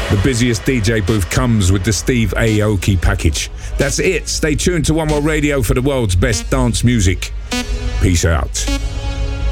The busiest DJ booth comes with the Steve Aoki package. That's it. Stay tuned to One World Radio for the world's best dance music. Peace out.